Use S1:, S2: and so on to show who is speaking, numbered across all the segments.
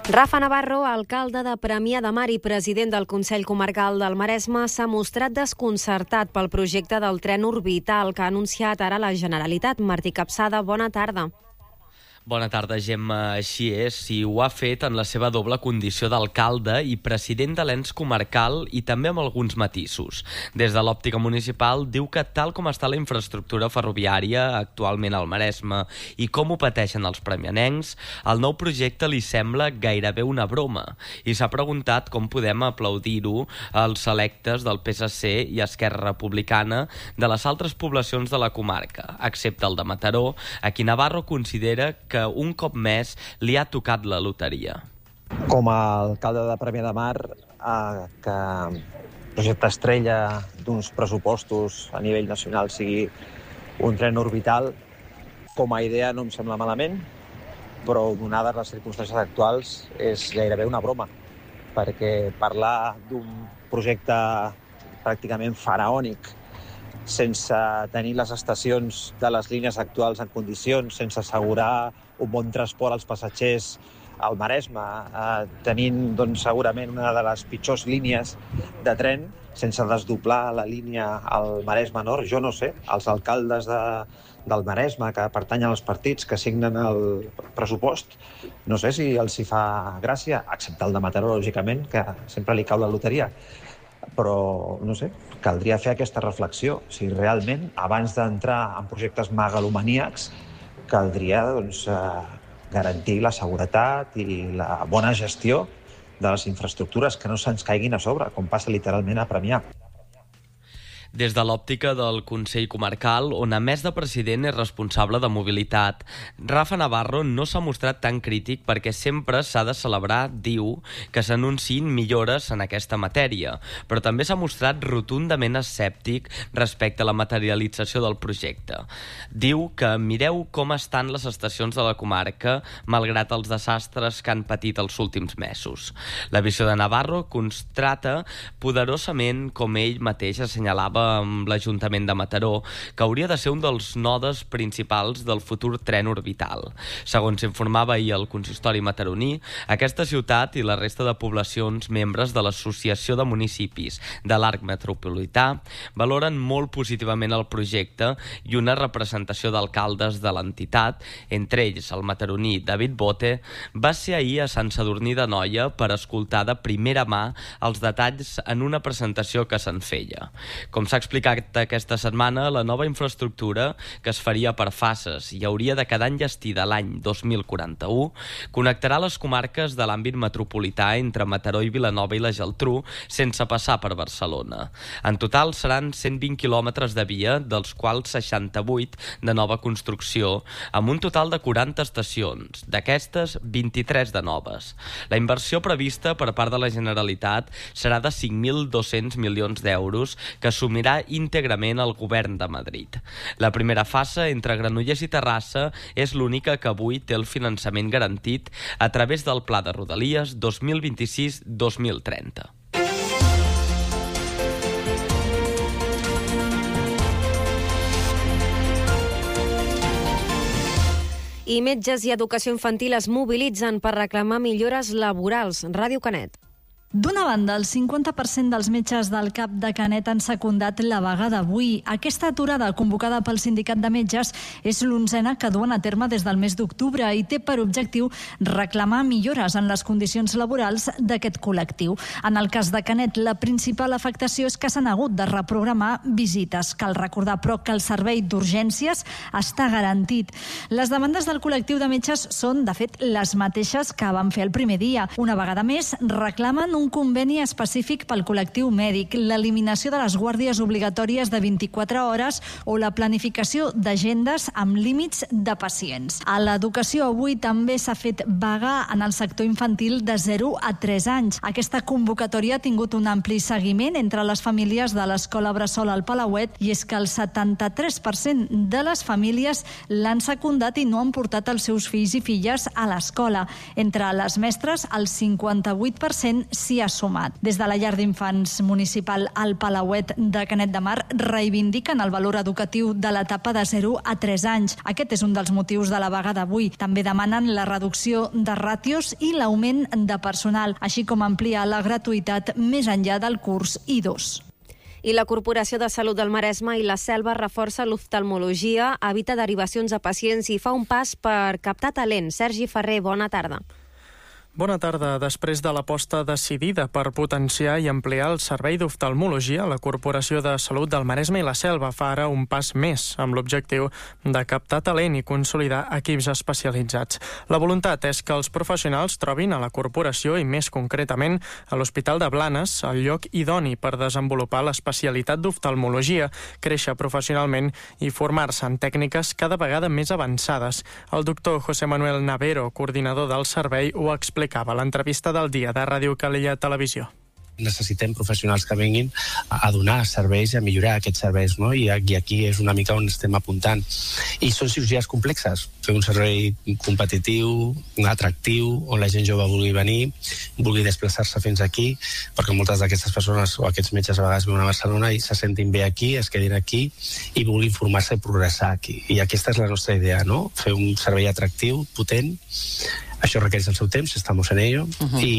S1: Rafa Navarro, alcalde de Premià de Mar i president del Consell Comarcal del Maresme, s'ha mostrat desconcertat pel projecte del tren orbital que ha anunciat ara la Generalitat. Martí Capçada, bona tarda.
S2: Bona tarda, Gemma. Així és, i ho ha fet en la seva doble condició d'alcalde i president de l'ens comarcal i també amb alguns matisos. Des de l'òptica municipal diu que tal com està la infraestructura ferroviària actualment al Maresme i com ho pateixen els premianencs, el nou projecte li sembla gairebé una broma i s'ha preguntat com podem aplaudir-ho als electes del PSC i Esquerra Republicana de les altres poblacions de la comarca, excepte el de Mataró, a qui Navarro considera que un cop més li ha tocat la loteria.
S3: Com a alcalde de Premià de Mar, que projecte estrella d'uns pressupostos a nivell nacional sigui un tren orbital, com a idea no em sembla malament, però donades les circumstàncies actuals és gairebé una broma, perquè parlar d'un projecte pràcticament faraònic sense tenir les estacions de les línies actuals en condicions, sense assegurar un bon transport als passatgers al Maresme, tenint segurament una de les pitjors línies de tren, sense desdoblar la línia al Maresme Nord. Jo no sé, els alcaldes del Maresme que pertanyen als partits que signen el pressupost, no sé si els hi fa gràcia, excepte el de Mataró, lògicament, que sempre li cau la loteria. Però, no sé, caldria fer aquesta reflexió. Si realment, abans d'entrar en projectes megalomaníacs, caldria garantir la seguretat i la bona gestió de les infraestructures, que no se'ns caiguin a sobre, com passa literalment a Premià.
S2: Des de l'òptica del Consell Comarcal, on a més de president és responsable de mobilitat, Rafa Navarro no s'ha mostrat tan crític perquè sempre s'ha de celebrar, diu, que s'anunciïn millores en aquesta matèria, però també s'ha mostrat rotundament escèptic respecte a la materialització del projecte. Diu que mireu com estan les estacions de la comarca malgrat els desastres que han patit els últims mesos. La visió de Navarro constata poderosament, com ell mateix assenyalava amb l'Ajuntament de Mataró, que hauria de ser un dels nodes principals del futur tren orbital. Segons s'informava ahir el consistori mataroní, aquesta ciutat i la resta de poblacions membres de l'Associació de Municipis de l'Arc Metropolità valoren molt positivament el projecte i una representació d'alcaldes de l'entitat, entre ells el mataroní David Bote, va ser ahir a Sant Sadurní d'Anoia per escoltar de primera mà els detalls en una presentació que se'n feia. Com s'ha explicat aquesta setmana, la nova infraestructura, que es faria per fases i hauria de quedar enllestida l'any 2041, connectarà les comarques de l'àmbit metropolità entre Mataró i Vilanova i la Geltrú sense passar per Barcelona. En total seran 120 quilòmetres de via, dels quals 68 de nova construcció, amb un total de 40 estacions, d'aquestes 23 de noves. La inversió prevista per part de la Generalitat serà de 5.200 milions d'euros, que assumirà íntegrament el govern de Madrid. La primera fase, entre Granollers i Terrassa, és l'única que avui té el finançament garantit a través del Pla de Rodalies 2026-2030.
S1: I metges i educació infantil es mobilitzen per reclamar millores laborals. Ràdio Canet.
S4: D'una banda, el 50% dels metges del CAP de Canet han secundat la vaga d'avui. Aquesta aturada convocada pel sindicat de metges és l'11a que duen a terme des del mes d'octubre i té per objectiu reclamar millores en les condicions laborals d'aquest col·lectiu. En el cas de Canet, la principal afectació és que s'han hagut de reprogramar visites. Cal recordar, però, que el servei d'urgències està garantit. Les demandes del col·lectiu de metges són, de fet, les mateixes que van fer el primer dia. Una vegada més, reclamen un conveni específic pel col·lectiu mèdic, l'eliminació de les guàrdies obligatòries de 24 hores o la planificació d'agendes amb límits de pacients. A l'educació avui també s'ha fet vaga en el sector infantil de 0 a 3 anys. Aquesta convocatòria ha tingut un ampli seguiment entre les famílies de l'escola Bressol al Palauet i és que el 73% de les famílies l'han secundat i no han portat els seus fills i filles a l'escola. Entre les mestres, el 58% s'hi ha sumat. Des de la llar d'infants municipal al Palauet de Canet de Mar reivindiquen el valor educatiu de l'etapa de 0 a 3 anys. Aquest és un dels motius de la vaga d'avui. També demanen la reducció de ràtios i l'augment de personal, així com ampliar la gratuïtat més enllà del curs I2.
S1: I la Corporació de Salut del Maresme i la Selva reforça l'oftalmologia, evita derivacions a pacients i fa un pas per captar talent. Sergi Ferrer, bona tarda.
S5: Bona tarda. Després de l'aposta decidida per potenciar i ampliar el servei d'oftalmologia, la Corporació de Salut del Maresme i la Selva fa ara un pas més, amb l'objectiu de captar talent i consolidar equips especialitzats. La voluntat és que els professionals trobin a la corporació i, més concretament, a l'Hospital de Blanes, el lloc idoni per desenvolupar l'especialitat d'oftalmologia, créixer professionalment i formar-se en tècniques cada vegada més avançades. El doctor José Manuel Navero, coordinador del servei, ho explica a l'entrevista del dia de Ràdio Calella Televisió.
S6: Necessitem professionals que vinguin a donar serveis i a millorar aquests serveis, no? I aquí és una mica on estem apuntant. I són cirurgies complexes. Fer un servei competitiu, atractiu, on la gent jove vulgui venir, vulgui desplaçar-se fins aquí, perquè moltes d'aquestes persones o aquests metges a vegades viuen a Barcelona i se sentin bé aquí, es quedin aquí i vulguin formar-se i progressar aquí. I aquesta és la nostra idea, no? Fer un servei atractiu, potent. Això requereix el seu temps, estamos en ello,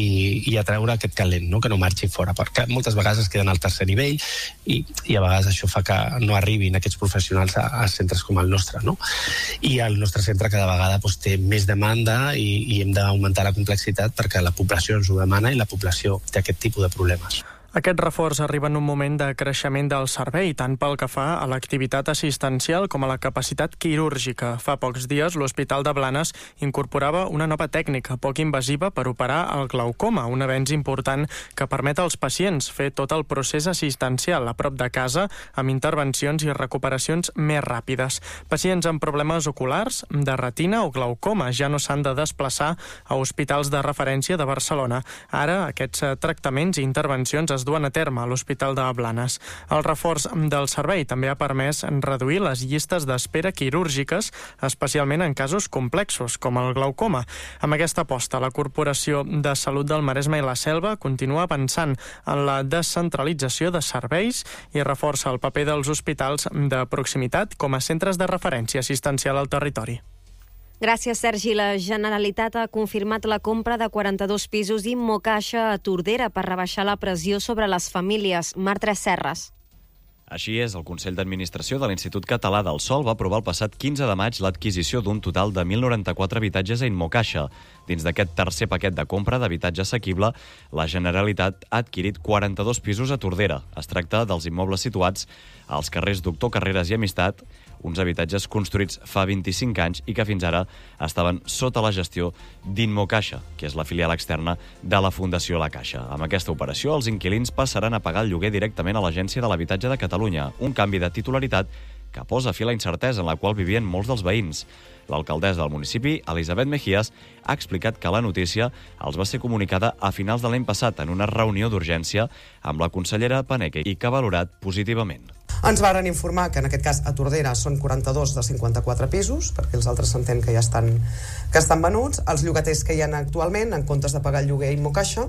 S6: i atraure aquest talent, no? Que no marxi fora, perquè moltes vegades es queden al tercer nivell i a vegades això fa que no arribin aquests professionals a centres com el nostre, no? I el nostre centre cada vegada té més demanda i hem d'augmentar la complexitat perquè la població ens ho demana i la població té aquest tipus de problemes.
S5: Aquest reforç arriba en un moment de creixement del servei, tant pel que fa a l'activitat assistencial com a la capacitat quirúrgica. Fa pocs dies, l'Hospital de Blanes incorporava una nova tècnica poc invasiva per operar el glaucoma, un avenç important que permet als pacients fer tot el procés assistencial a prop de casa, amb intervencions i recuperacions més ràpides. Pacients amb problemes oculars, de retina o glaucoma ja no s'han de desplaçar a hospitals de referència de Barcelona. Ara, aquests tractaments i intervencions es duen a terme a l'Hospital de Blanes. El reforç del servei també ha permès reduir les llistes d'espera quirúrgiques, especialment en casos complexos, com el glaucoma. Amb aquesta aposta, la Corporació de Salut del Maresme i la Selva continua avançant en la descentralització de serveis i reforça el paper dels hospitals de proximitat com a centres de referència assistencial al territori.
S1: Gràcies, Sergi. La Generalitat ha confirmat la compra de 42 pisos Immocaixa a Tordera per rebaixar la pressió sobre les famílies. Martres Serres.
S7: Així és, el Consell d'Administració de l'Institut Català del Sòl va aprovar el passat 15 de maig l'adquisició d'un total de 1.094 habitatges a Immocaixa. Dins d'aquest tercer paquet de compra d'habitatge assequible, la Generalitat ha adquirit 42 pisos a Tordera. Es tracta dels immobles situats als carrers Doctor Carreras i Amistat, uns habitatges construïts fa 25 anys i que fins ara estaven sota la gestió d'Immocaixa, que és la filial externa de la Fundació La Caixa. Amb aquesta operació, els inquilins passaran a pagar el lloguer directament a l'Agència de l'Habitatge de Catalunya, un canvi de titularitat que posa fi a la incertesa en la qual vivien molts dels veïns. L'alcaldessa del municipi, Elisabet Mejías, ha explicat que la notícia els va ser comunicada a finals de l'any passat en una reunió d'urgència amb la consellera Paneque i que ha valorat positivament.
S8: Ens varen informar que en aquest cas a Tordera són 42 de 54 pisos, perquè els altres s'entén que ja estan venuts. Els llogaters que hi ha actualment, en comptes de pagar el lloguer a Immocaixa,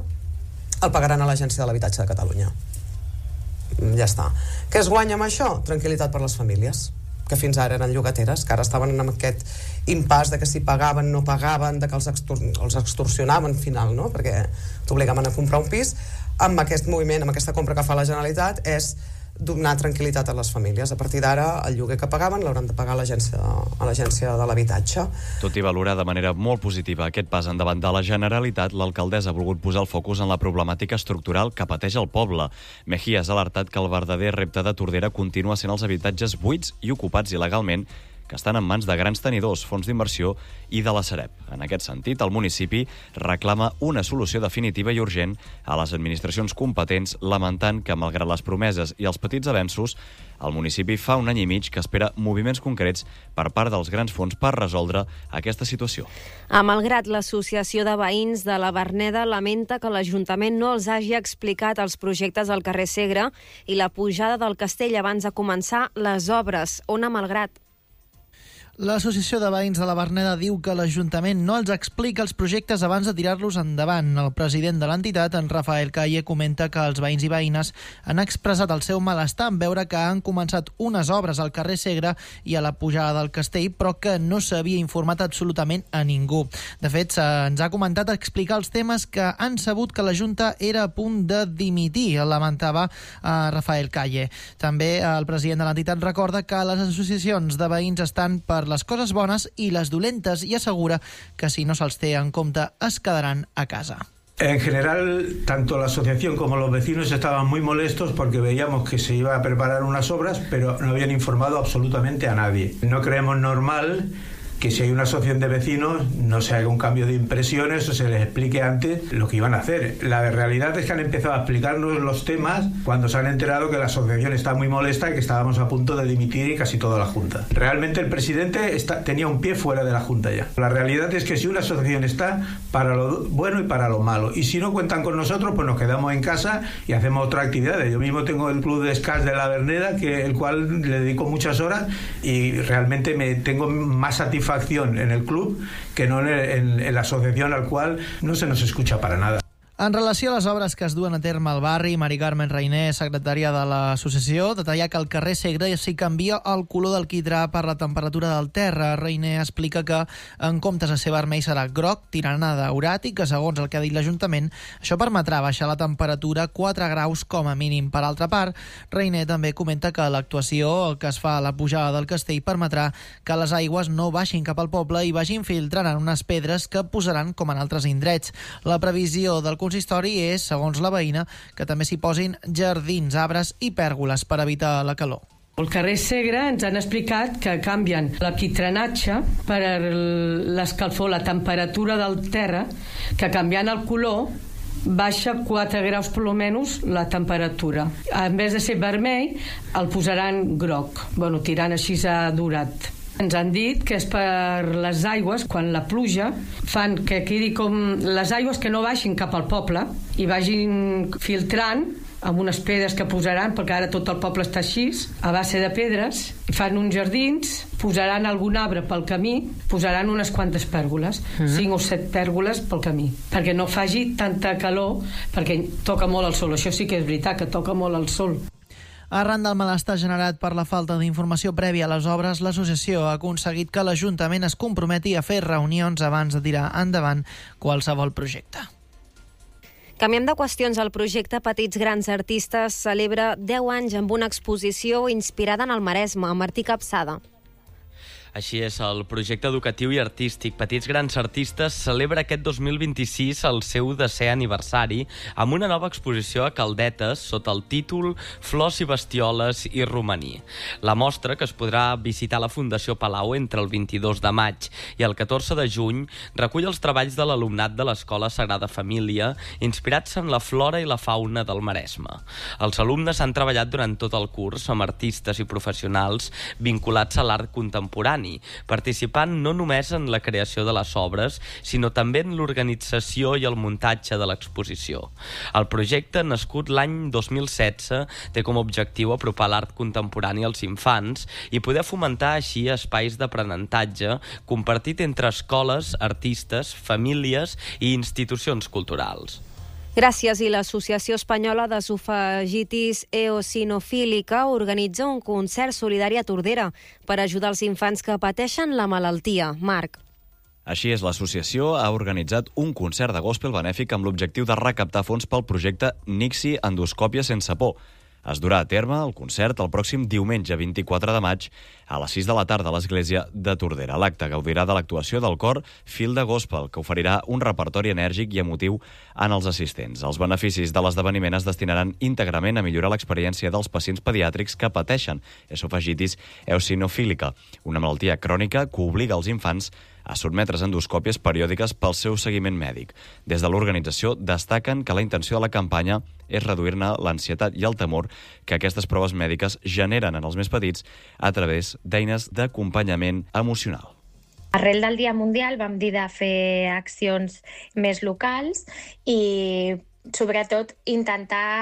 S8: el pagaran a l'Agència de l'Habitatge de Catalunya. Ja està. Què es guanya amb això? Tranquil·litat per les famílies, que fins ara eren llogateres, que ara estaven en aquest impàs de que si pagaven, no pagaven, de que els extorsionaven al final, no? Perquè t'obligaven a comprar un pis. Amb aquest moviment, amb aquesta compra que fa la Generalitat, és donar tranquil·litat a les famílies. A partir d'ara, el lloguer que pagaven l'hauran de pagar a l'Agència de l'Habitatge.
S7: Tot i valorar de manera molt positiva aquest pas endavant de la Generalitat, l'alcaldessa ha volgut posar el focus en la problemàtica estructural que pateix el poble. Mejías ha alertat que el verdader repte de Tordera continua sent els habitatges buits i ocupats il·legalment que estan en mans de grans tenidors, fons d'inversió i de la Sareb. En aquest sentit, el municipi reclama una solució definitiva i urgent a les administracions competents, lamentant que, malgrat les promeses i els petits avenços, el municipi fa un any i mig que espera moviments concrets per part dels grans fons per resoldre aquesta situació.
S1: A Malgrat, l'Associació de Veïns de la Verneda lamenta que l'Ajuntament no els hagi explicat els projectes al carrer Segre i la pujada del castell abans de començar les obres. On a Malgrat?
S9: L'Associació de Veïns de la Verneda diu que l'Ajuntament no els explica els projectes abans de tirar-los endavant. El president de l'entitat, en Rafael Calle, comenta que els veïns i veïnes han expressat el seu malestar en veure que han començat unes obres al carrer Segre i a la pujada del Castell, però que no s'havia informat absolutament a ningú. De fet, ens ha comentat explicar els temes que han sabut que la Junta era a punt de dimitir, lamentava Rafael Calle. També el president de l'entitat recorda que les associacions de veïns estan per les coses bones i les dolentes i assegura que si no se'ls té en compte es quedaran a casa.
S10: En general, tanto la asociación como los vecinos estaban muy molestos porque veíamos que se iba a preparar unas obras, pero no habían informado absolutamente a nadie. No creemos normal que si hay una asociación de vecinos no se haga un cambio de impresiones o se les explique antes lo que iban a hacer. La realidad es que han empezado a explicarnos los temas cuando se han enterado que la asociación está muy molesta y que estábamos a punto de dimitir casi toda la Junta. Realmente el presidente tenía un pie fuera de la Junta ya. La realidad es que si una asociación está para lo bueno y para lo malo, y si no cuentan con nosotros, pues nos quedamos en casa y hacemos otra actividad. Yo mismo tengo el club de Escas de la Verneda, el cual le dedico muchas horas y realmente tengo más satisfacción en el club que no en la asociación, al cual no se nos escucha para nada.
S9: En relació a les obres que es duen a terme al barri, Mari Carmen Reiner, secretària de l'associació, detalla que al carrer Segre s'hi canvia el color del quitrà per la temperatura del terra. Reiner explica que en comptes de ser vermell serà groc, tirant a daurat, i que segons el que ha dit l'Ajuntament, això permetrà baixar la temperatura 4 graus com a mínim. Per altra part, Reiner també comenta que l'actuació que es fa a la pujada del Castell permetrà que les aigües no baixin cap al poble i vagin filtrant en unes pedres que posaran com en altres indrets. La previsió del consistori és, segons la veïna, que també s'hi posin jardins, arbres i pèrgoles per evitar la calor.
S11: Al carrer Segre ens han explicat que canvien l'alquitranatge per l'escalfor, la temperatura del terra, que canviant el color baixa 4 graus per almenys la temperatura. En vez de ser vermell, el posaran groc, tirant així a daurat. Ens han dit que és per les aigües, quan la pluja, fan que quedi com les aigües que no baixin cap al poble i vagin filtrant amb unes pedres que posaran, perquè ara tot el poble està així, a base de pedres, fan uns jardins, posaran algun arbre pel camí, posaran unes quantes pèrgoles, 5 o 7 pèrgoles pel camí, perquè no faci tanta calor, perquè toca molt el sol. Això sí que és veritat, que toca molt el sol.
S9: Arran del malestar generat per la falta d'informació prèvia a les obres, l'associació ha aconseguit que l'Ajuntament es comprometi a fer reunions abans de tirar endavant qualsevol projecte.
S1: Canviem de qüestions. El projecte Petits Grans Artistes celebra 10 anys amb una exposició inspirada en el Maresme. Martí Capçada.
S2: Així és, el projecte educatiu i artístic Petits Grans Artistes celebra aquest 2026 el seu 10è aniversari amb una nova exposició a Caldetes sota el títol Flors i bestioles i romaní. La mostra, que es podrà visitar a la Fundació Palau entre el 22 de maig i el 14 de juny, recull els treballs de l'alumnat de l'Escola Sagrada Família inspirats en la flora i la fauna del Maresme. Els alumnes han treballat durant tot el curs amb artistes i professionals vinculats a l'art contemporani, participant no només en la creació de les obres, sinó també en l'organització i el muntatge de l'exposició. El projecte, nascut l'any 2016, té com a objectiu apropar l'art contemporani als infants i poder fomentar així espais d'aprenentatge compartit entre escoles, artistes, famílies i institucions culturals.
S1: Gràcies. I l'Associació Espanyola de Sofagitis Eosinofílica organitza un concert solidari a Tordera per ajudar els infants que pateixen la malaltia. Marc.
S7: Així és, l'associació ha organitzat un concert de gospel benèfic amb l'objectiu de recaptar fons pel projecte Nixi Endoscòpia Sense Por. Es durà a terme el concert el pròxim diumenge 24 de maig a les 6 de la tarda a l'església de Tordera. L'acte gaudirà de l'actuació del cor Fil de Gospel, que oferirà un repertori enèrgic i emotiu en els assistents. Els beneficis de l'esdeveniment es destinaran íntegrament a millorar l'experiència dels pacients pediàtrics que pateixen esofagitis eosinofílica, una malaltia crònica que obliga els infants a sotmetre's a endoscòpies periòdiques pel seu seguiment mèdic. Des de l'organització destaquen que la intenció de la campanya és reduir-ne l'ansietat i el temor que aquestes proves mèdiques generen en els més petits a través d'eines d'acompanyament emocional.
S12: Arrel del Dia Mundial vam dir de fer accions més locals i sobretot intentar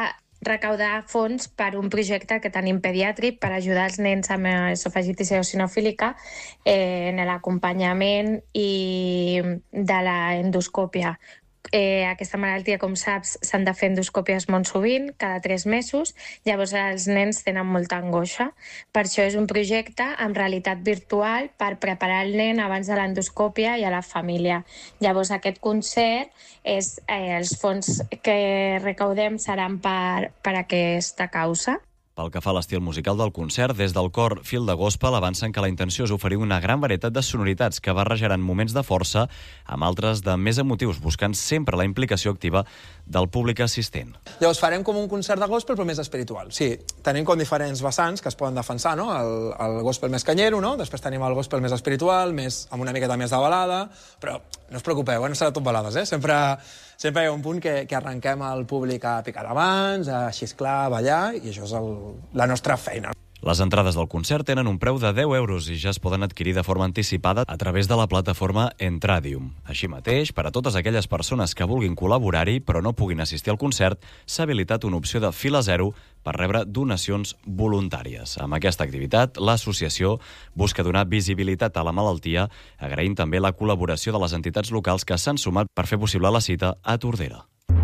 S12: recaudar fons per un projecte que tenim pediàtric per ajudar els nens amb esofagitis eosinofílica en l'acompanyament i de l'endoscòpia. Aquesta malaltia, com saps, s'han de fer endoscòpies molt sovint, cada 3 mesos, llavors els nens tenen molta angoixa. Per això és un projecte amb realitat virtual per preparar el nen abans de l'endoscòpia i a la família. Llavors aquest concert, els fons que recaudem seran per aquesta causa.
S7: Pel que fa a l'estil musical del concert, des del cor Fil de Gospel avancen que la intenció és oferir una gran varietat de sonoritats que barrejaran moments de força amb altres de més emotius, buscant sempre la implicació activa del públic assistent.
S13: Llavors farem com un concert de gospel però més espiritual. Sí, tenim com diferents vessants que es poden defensar, no? El gospel més canyero, no? Després tenim el gospel més espiritual, amb una miqueta més de balada, però no us preocupeu, no serà tot balades, Sempre hi ha un punt que arrenquem el públic a picar de mans, a xisclar, a ballar, i això és la nostra feina.
S7: Les entrades del concert tenen un preu de 10 euros i ja es poden adquirir de forma anticipada a través de la plataforma Entradium. Així mateix, per a totes aquelles persones que vulguin col·laborar-hi però no puguin assistir al concert, s'ha habilitat una opció de fila zero per rebre donacions voluntàries. Amb aquesta activitat, l'associació busca donar visibilitat a la malaltia, agraint també la col·laboració de les entitats locals que s'han sumat per fer possible la cita a Tordera.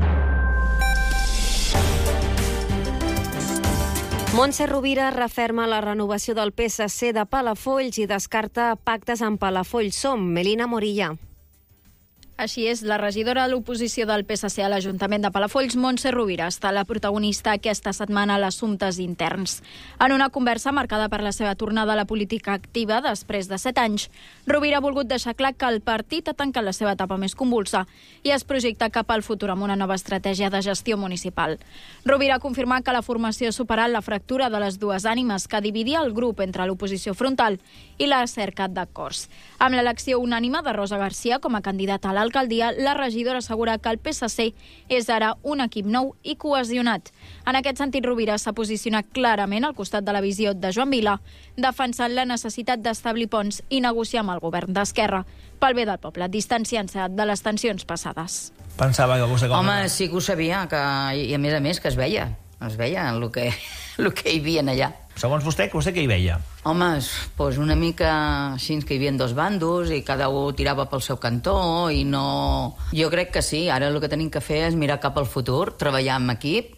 S1: Montse Rovira referma la renovació del PSC de Palafolls i descarta pactes amb Palafolls Som. Melina Morilla.
S14: Així és, la regidora de l'oposició del PSC a l'Ajuntament de Palafolls, Montse Rovira, està la protagonista aquesta setmana a l'assumptes interns. En una conversa marcada per la seva tornada a la política activa després de 7 anys, Rovira ha volgut deixar clar que el partit ha tancat la seva etapa més convulsa i es projecta cap al futur amb una nova estratègia de gestió municipal. Rovira ha confirmat que la formació ha superat la fractura de les dues ànimes que dividia el grup entre l'oposició frontal i la cerca d'acords. Amb l'elecció unànime de Rosa Garcia com a candidata a l'alcaldia, la regidora assegura que el PSC és ara un equip nou i cohesionat. En aquest sentit, Rovira s'ha posicionat clarament al costat de la visió de Joan Vila, defensant la necessitat d'establir ponts i negociar amb el govern d'Esquerra pel bé del poble, distanciant-se de les tensions passades.
S15: Pensava que vostè...
S16: Home, sí que ho sabia, i a més que es veia el que hi havia allà.
S15: Segons vostè què hi veia?
S16: Home, doncs una mica així que hi havia dos bandos i cada un tirava pel seu cantó i no... Jo crec que sí, ara el que tenim que fer és mirar cap al futur, treballar en equip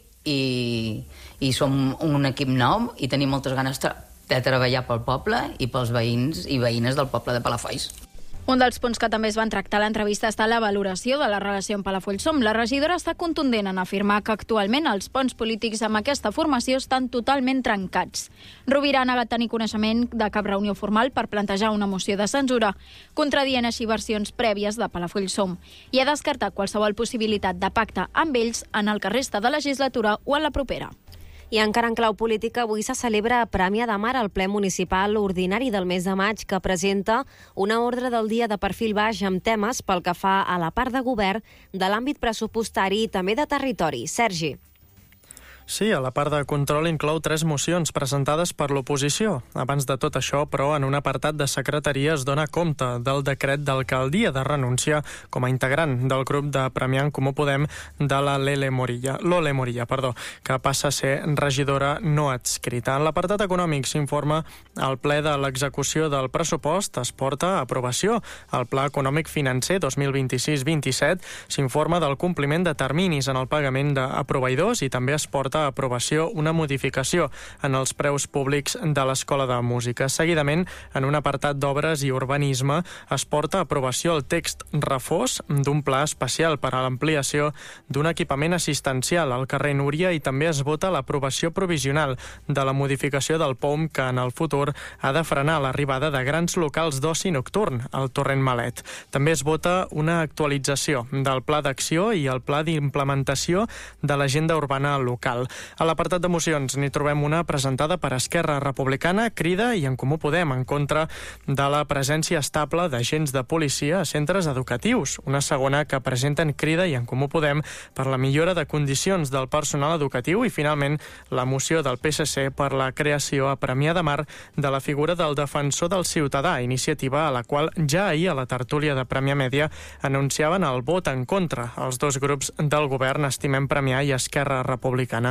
S16: i som un equip nou i tenim moltes ganes de treballar pel poble i pels veïns i veïnes del poble de Palafolls.
S14: Un dels punts que també es van tractar a l'entrevista està la valoració de la relació amb Palafolls Som. La regidora està contundent en afirmar que actualment els ponts polítics amb aquesta formació estan totalment trencats. Rovira ha negat tenir coneixement de cap reunió formal per plantejar una moció de censura, contradient així versions prèvies de Palafolls Som, i ha descartat qualsevol possibilitat de pacte amb ells en el que resta de legislatura o en la propera.
S1: I encara en clau política, avui se celebra a Premià de Mar el ple municipal ordinari del mes de maig que presenta una ordre del dia de perfil baix amb temes pel que fa a la part de govern, de l'àmbit pressupostari i també de territori. Sergi.
S5: Sí, a la part de control inclou 3 mocions presentades per l'oposició. Abans de tot això, però, en un apartat de secretaria es dona compte del decret d'alcaldia de renúncia com a integrant del grup de Premià en Comú Podem de la Lole Morilla, que passa a ser regidora no adscrita. En l'apartat econòmic s'informa el ple de l'execució del pressupost, es porta a aprovació. El Pla Econòmic Financer 2026-27 s'informa del compliment de terminis en el pagament a proveïdors i també es porta a aprovació una modificació en els preus públics de l'Escola de Música. Seguidament, en un apartat d'obres i urbanisme, es porta a aprovació el text refós d'un pla especial per a l'ampliació d'un equipament assistencial al carrer Núria i també es vota l'aprovació provisional de la modificació del POM que en el futur ha de frenar l'arribada de grans locals d'oci nocturn al Torrent Malet. També es vota una actualització del pla d'acció i el pla d'implementació de l'agenda urbana local. A l'apartat de mocions n'hi trobem una presentada per Esquerra Republicana, Crida i En Comú Podem en contra de la presència estable d'agents de policia a centres educatius. Una segona que presenten Crida i En Comú Podem per la millora de condicions del personal educatiu i finalment la moció del PSC per la creació a Premià de Mar de la figura del defensor del ciutadà, iniciativa a la qual ja ahir a la tertúlia de Premià Mèdia anunciaven el vot en contra els dos grups del govern Estimem Premià i Esquerra Republicana.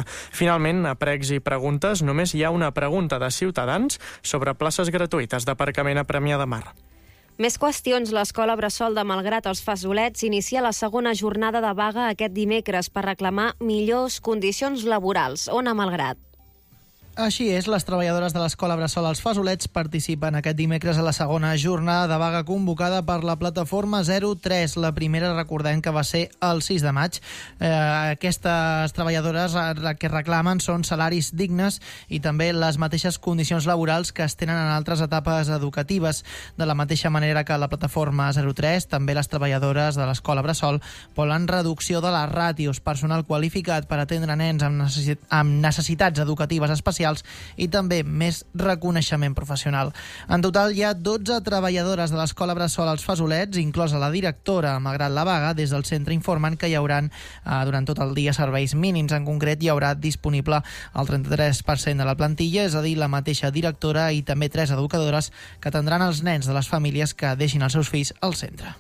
S5: Finalment, a pregs i preguntes, només hi ha una pregunta de Ciutadans sobre places gratuïtes d'aparcament a Premià de Mar.
S1: Més qüestions. L'Escola Bressol de Malgrat els Fasolets inicia la segona jornada de vaga aquest dimecres per reclamar millors condicions laborals. Ona Malgrat.
S9: Així és, les treballadores de l'Escola Bressol Els Fasolets participen aquest dimecres a la segona jornada de vaga convocada per la plataforma 03. La primera, recordem que va ser el 6 de maig. Aquestes treballadores que reclamen són salaris dignes i també les mateixes condicions laborals que es tenen en altres etapes educatives. De la mateixa manera que la plataforma 03, també les treballadores de l'Escola Bressol volen reducció de les ràtios, personal qualificat per atendre nens amb necessitats educatives especials i també més reconeixement professional. En total hi ha 12 treballadores de l'Escola Bressol Els Fasolets, inclosa la directora. Malgrat la vaga, des del centre informen que hi hauran durant tot el dia serveis mínims. En concret, hi haurà disponible el 33% de la plantilla, és a dir, la mateixa directora i també 3 educadores que atendran els nens de les famílies que deixin els seus fills al centre.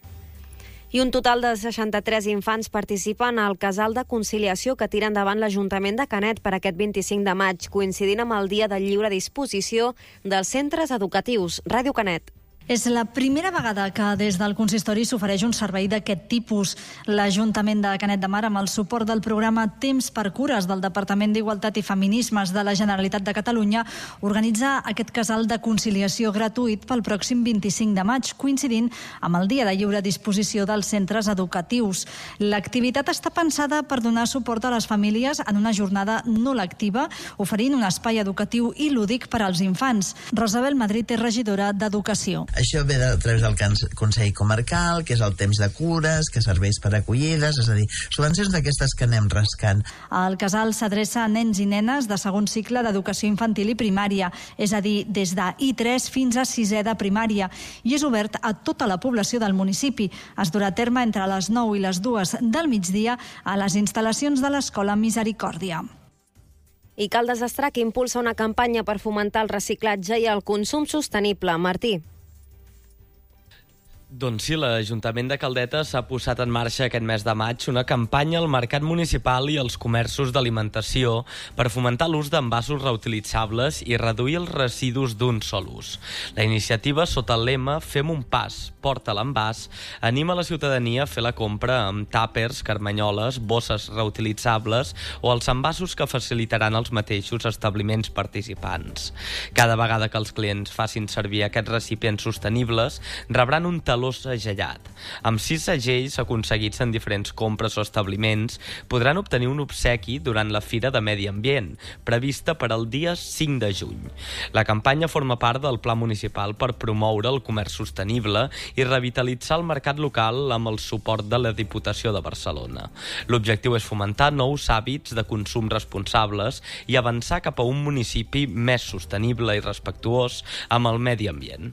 S1: I un total de 63 infants participen al casal de conciliació que tira endavant l'Ajuntament de Canet per aquest 25 de maig, coincidint amb el dia de lliure disposició dels centres educatius. Ràdio Canet.
S4: És la primera vegada que des del consistori s'ofereix un servei d'aquest tipus. L'Ajuntament de Canet de Mar, amb el suport del programa Temps per Cures del Departament d'Igualtat i Feminismes de la Generalitat de Catalunya, organitza aquest casal de conciliació gratuït pel pròxim 25 de maig, coincidint amb el dia de lliure disposició dels centres educatius. L'activitat està pensada per donar suport a les famílies en una jornada no lectiva, oferint un espai educatiu i lúdic per als infants. Rosabel Madrid és regidora d'Educació.
S17: Això ve a través del Consell Comarcal, que és el temps de cures, que serveix per acollides, és a dir, subvencions d'aquestes que anem rascant.
S4: El casal s'adreça a nens i nenes de segon cicle d'educació infantil i primària, és a dir, des de I3 fins a 6è de primària, i és obert a tota la població del municipi. Es durà a terme entre les 9 i les 2 del migdia a les instal·lacions de l'Escola Misericòrdia.
S1: I Caldes d'Estrac impulsa una campanya per fomentar el reciclatge i el consum sostenible. Martí.
S2: Doncs sí, l'Ajuntament de Caldetes s'ha posat en marxa aquest mes de maig una campanya al mercat municipal i als comerços d'alimentació per fomentar l'ús d'envasos reutilitzables i reduir els residus d'un sol ús. La iniciativa, sota el lema Fem un pas, porta l'envàs, anima la ciutadania a fer la compra amb tàpers, carmanyoles, bosses reutilitzables o els envasos que facilitaran els mateixos establiments participants. Cada vegada que els clients facin servir aquests recipients sostenibles, rebran un taló segellat. Amb 6 segells aconseguits en diferents compres o establiments, podran obtenir un obsequi durant la Fira de Medi Ambient, prevista per al dia 5 de juny. La campanya forma part del Pla Municipal per promoure el comerç sostenible i revitalitzar el mercat local amb el suport de la Diputació de Barcelona. L'objectiu és fomentar nous hàbits de consum responsables i avançar cap a un municipi més sostenible i respectuós amb el medi ambient.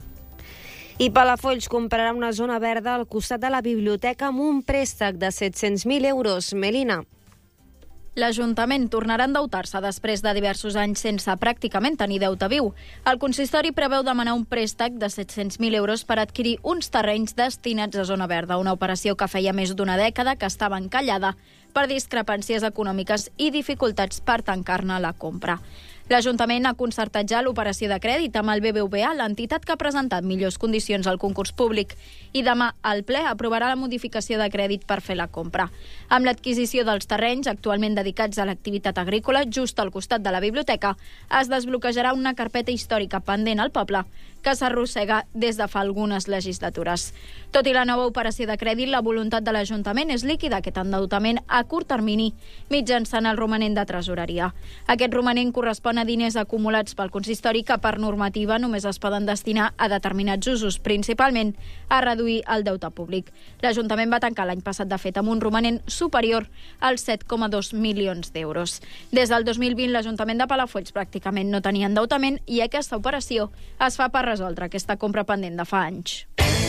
S1: I Palafolls comprarà una zona verda al costat de la biblioteca amb un préstec de 700.000 euros. Melina.
S14: L'Ajuntament tornarà a endeutar-se després de diversos anys sense pràcticament tenir deute viu. El consistori preveu demanar un préstec de 700.000 euros per adquirir uns terrenys destinats a zona verda, una operació que feia més d'una dècada que estava encallada per discrepàncies econòmiques i dificultats per tancar-ne la compra. L'Ajuntament ha concertat ja l'operació de crèdit amb el BBVA, l'entitat que ha presentat millors condicions al concurs públic, i demà el ple aprovarà la modificació de crèdit per fer la compra. Amb l'adquisició dels terrenys actualment dedicats a l'activitat agrícola, just al costat de la biblioteca, es desbloquejarà una carpeta històrica pendent al poble que s'arrossega des de fa algunes legislatures. Tot i la nova operació de crèdit, la voluntat de l'Ajuntament és liquidar aquest endeutament a curt termini mitjançant el romanent de tresoreria. Aquest romanent correspon a diners acumulats pel consistori que per normativa només es poden destinar a determinats usos, principalment a reduir el deute públic. L'Ajuntament va tancar l'any passat, de fet, amb un romanent superior als 7,2 milions d'euros. Des del 2020, l'Ajuntament de Palafolls pràcticament no tenia endeutament i aquesta operació es fa per resoldre aquesta compra pendent de fa anys.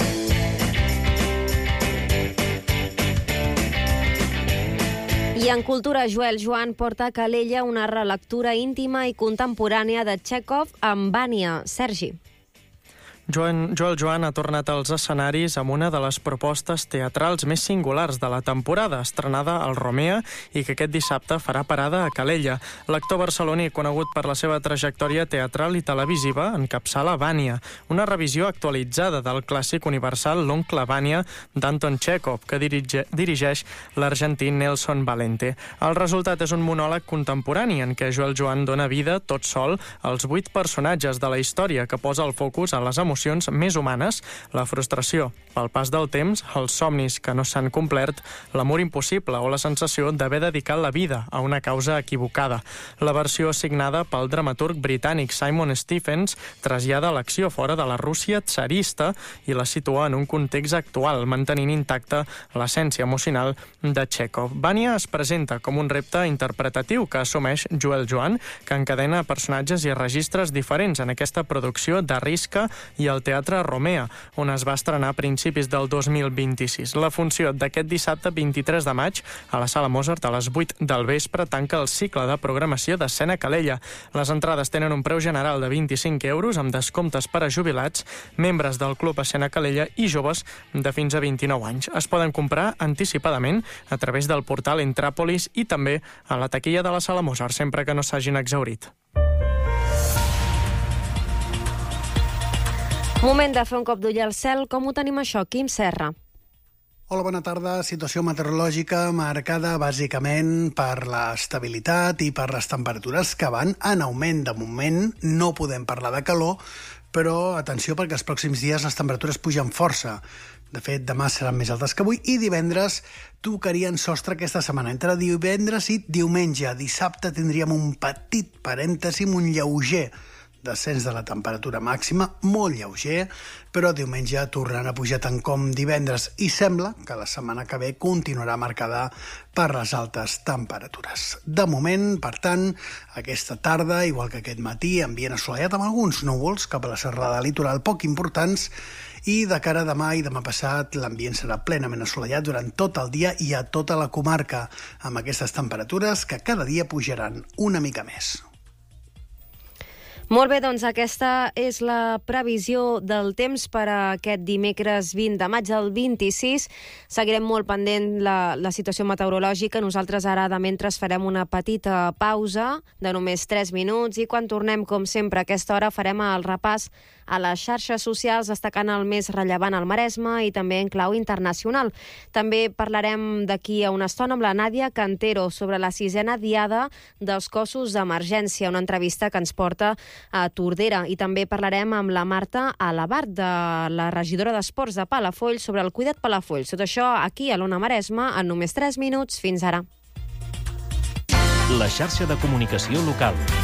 S1: I en cultura, Joel Joan porta a Calella una relectura íntima i contemporània de Txékhov amb Vània. Sergi.
S5: Joel Joan ha tornat als escenaris amb una de les propostes teatrals més singulars de la temporada, estrenada al Romea i que aquest dissabte farà parada a Calella. L'actor barceloní, conegut per la seva trajectòria teatral i televisiva, encapçala Vanya, una revisió actualitzada del clàssic universal L'oncle Vanya d'Anton Chekhov, que dirigeix l'argentí Nelson Valente. El resultat és un monòleg contemporani en què Joel Joan dona vida, tot sol, als 8 personatges de la història, que posa el focus en les emocions més humanes, la frustració pel pas del temps, els somnis que no s'han complert, l'amor impossible o la sensació d'haver dedicat la vida a una causa equivocada. La versió signada pel dramaturg britànic Simon Stephens trasllada l'acció fora de la Rússia tsarista i la situa en un context actual, mantenint intacta l'essència emocional de Chekhov. Vanya es presenta com un repte interpretatiu que assumeix Joel Joan, que encadena personatges i registres diferents en aquesta producció de Risca i al Teatre Romea, on es va estrenar a principis del 2026. La funció d'aquest dissabte 23 de maig a la Sala Mozart a les 8 del vespre tanca el cicle de programació d'Escena Calella. Les entrades tenen un preu general de 25 euros amb descomptes per a jubilats, membres del Club Escena Calella i joves de fins a 29 anys. Es poden comprar anticipadament a través del portal Intràpolis i també a la taquilla de la Sala Mozart, sempre que no s'hagin exhaurit.
S1: Moment de fer un cop d'ull al cel. Com ho tenim això, Quim Serra?
S18: Hola, bona tarda. Situació meteorològica marcada bàsicament per l'estabilitat i per les temperatures que van en augment. De moment no podem parlar de calor, però atenció perquè els pròxims dies les temperatures pugen força. De fet, demà seran més altes que avui i divendres tocarien sostre aquesta setmana. Entre divendres i diumenge. Dissabte tindríem un petit parèntesi, un lleuger descens de la temperatura màxima, molt lleuger, però diumenge tornaran a pujar tant com divendres i sembla que la setmana que ve continuarà marcada per les altes temperatures. De moment, per tant, aquesta tarda, igual que aquest matí, ambient assolellat amb alguns núvols cap a la serralada litoral poc importants, i de cara a demà i demà passat l'ambient serà plenament assolellat durant tot el dia i a tota la comarca, amb aquestes temperatures que cada dia pujaran una mica més.
S1: Molt bé, doncs aquesta és la previsió del temps per a aquest dimecres 20 de maig al 26. Seguirem molt pendent la situació meteorològica. Nosaltres ara de mentre farem una petita pausa de només 3 minuts i quan tornem, com sempre, a aquesta hora farem el repàs a les xarxes socials destacant el més rellevant al Maresme i també en clau internacional. També parlarem d'aquí a una estona amb la Nàdia Cantero sobre la 6ª diada dels cossos d'emergència, una entrevista que ens porta a Tordera, i també parlarem amb la Marta Alabart, de la regidora d'Esports de Palafolls, sobre el cuidat Palafolls. Tot això aquí a l'Ona Maresme en només 3 minuts. Fins ara.
S19: La xarxa de comunicació local.